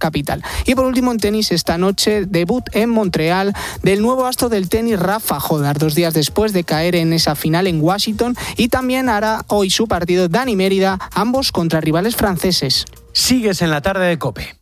capital. Y por último, en tenis, esta noche debut en Montreal del nuevo astro del tenis Rafa Jodar, 2 días después de caer en esa final en Washington, y también hará hoy su partido Dani Mérida, ambos contra rivales franceses. Sigues en la tarde de COPE.